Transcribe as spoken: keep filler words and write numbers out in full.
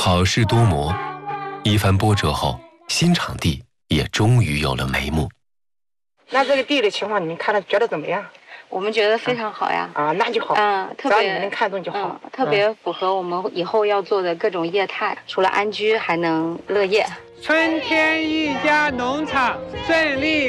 好事多磨，一番波折后，新场地也终于有了眉目。 那这个地的情况，你们看了觉得怎么样？ 我们觉得非常好呀。 啊，那就好。 嗯，特别只要你们能看中就好。 嗯，特别符合我们以后要做的各种业态，除了安居，还能乐业。 春天一家农场顺利